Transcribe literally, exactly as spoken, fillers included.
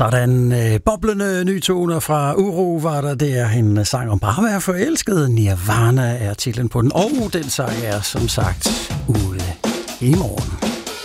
Sådan øh, boblende nye toner fra Uro var der der. En sang om bare at være forelsket. Nirvana er titlen på den. Og den sang er som sagt ude i morgen.